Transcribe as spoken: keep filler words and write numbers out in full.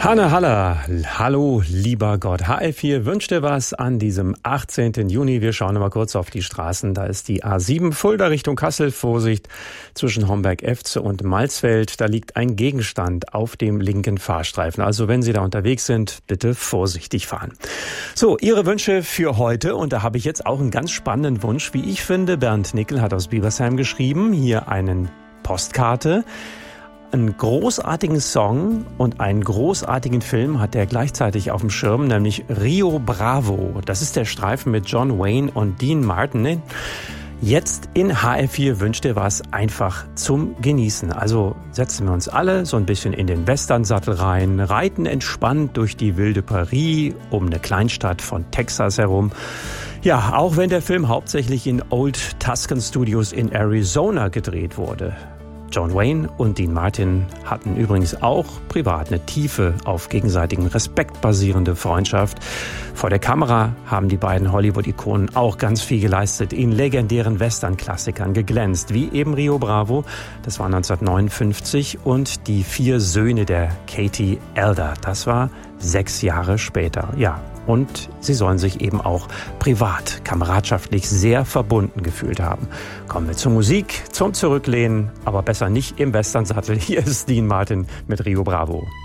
Hanne Haller, hallo lieber Gott. H F vier wünscht dir was an diesem achtzehnten Juni. Wir schauen mal kurz auf die Straßen. Da ist die A sieben Fulda Richtung Kassel. Vorsicht zwischen Homberg-Efze und Malzfeld. Da liegt ein Gegenstand auf dem linken Fahrstreifen. Also wenn Sie da unterwegs sind, bitte vorsichtig fahren. So, Ihre Wünsche für heute. Und da habe ich jetzt auch einen ganz spannenden Wunsch, wie ich finde. Bernd Nickel hat aus Biebersheim geschrieben. Hier eine Postkarte. Einen großartigen Song und einen großartigen Film hat er gleichzeitig auf dem Schirm, nämlich Rio Bravo. Das ist der Streifen mit John Wayne und Dean Martin. Jetzt in H F vier wünscht ihr was einfach zum Genießen. Also setzen wir uns alle so ein bisschen in den Westernsattel rein, reiten entspannt durch die wilde Paris um eine Kleinstadt von Texas herum. Ja, auch wenn der Film hauptsächlich in Old Tuscan Studios in Arizona gedreht wurde. John Wayne und Dean Martin hatten übrigens auch privat eine tiefe, auf gegenseitigem Respekt basierende Freundschaft. Vor der Kamera haben die beiden Hollywood-Ikonen auch ganz viel geleistet, in legendären Western-Klassikern geglänzt, wie eben Rio Bravo, das war neunzehnhundertneunundfünfzig, und Die vier Söhne der Katie Elder, das war sechs Jahre später. Ja, und sie sollen sich eben auch privat, kameradschaftlich sehr verbunden gefühlt haben. Kommen wir zur Musik, zum Zurücklehnen, aber besser nicht im Westernsattel. Hier ist Dean Martin mit Rio Bravo.